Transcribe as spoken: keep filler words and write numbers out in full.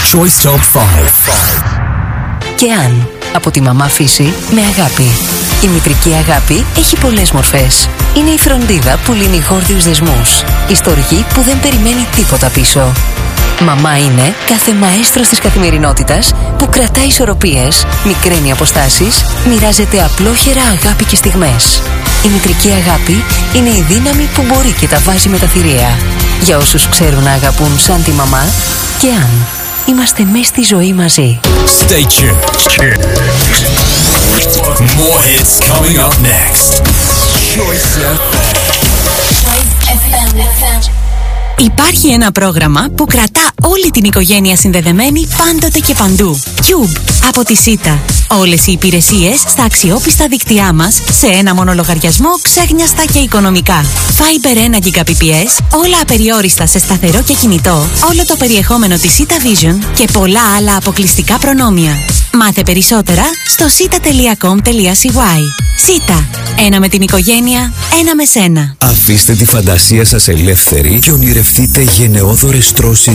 Choice Top πέντε. Και αν, από τη μαμά φύση με αγάπη. Η μητρική αγάπη έχει πολλές μορφές. Είναι η φροντίδα που λύνει γόρδιους δεσμούς. Η στοργή που δεν περιμένει τίποτα πίσω. Μαμά είναι κάθε μαέστρος της καθημερινότητας που κρατάει ισορροπίες, μικραίνει αποστάσεις, μοιράζεται απλόχερα αγάπη και στιγμές. Η μητρική αγάπη είναι η δύναμη που μπορεί και τα βάζει με τα θηρία. Για όσους ξέρουν να αγαπούν σαν τη μαμά και αν είμαστε μέσα στη ζωή μαζί. Stay tuned. More hits coming up next. Choice εφ εμ. Υπάρχει ένα πρόγραμμα που κρατά όλη την οικογένεια συνδεδεμένη πάντοτε και παντού. Cube από τη Σίτα. Όλες οι υπηρεσίες στα αξιόπιστα δίκτυά μας σε ένα μόνο λογαριασμό, ξέχνιαστα και οικονομικά. Fiber ένα Gbps, όλα απεριόριστα σε σταθερό και κινητό, όλο το περιεχόμενο της Sita Vision και πολλά άλλα αποκλειστικά προνόμια. Μάθε περισσότερα στο sita τελεία com τελεία c y. Sita. Ένα με την οικογένεια, ένα με σένα. Αφήστε τη φαντασία σας ελεύθερη και ονειρευτείτε γενναιόδορες τρώσεις